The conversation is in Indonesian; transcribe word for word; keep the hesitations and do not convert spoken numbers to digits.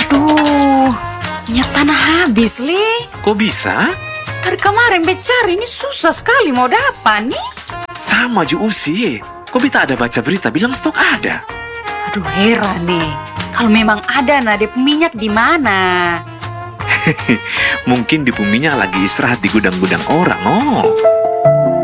Aduh, minyak tanah habis, Li. Kok bisa? Dari kemarin becari ini susah sekali mau dapat nih. Sama Ju Usi. Kok Beta ada baca berita bilang stok ada? Aduh, heran nih. Kalau memang ada, nah dia minyak di mana? Mungkin di minyak lagi istirahat di gudang-gudang orang, oh.